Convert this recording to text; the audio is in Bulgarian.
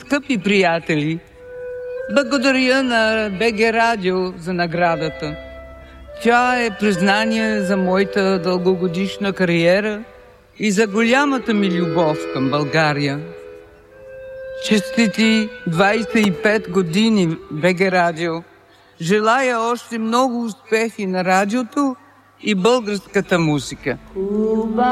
Скъпи приятели, благодаря на БГ Радио за наградата. Тя е признание за моята дългогодишна кариера и за голямата ми любов към България. Честити 25 години БГ Радио. Желая още много успехи на радиото и българската музика.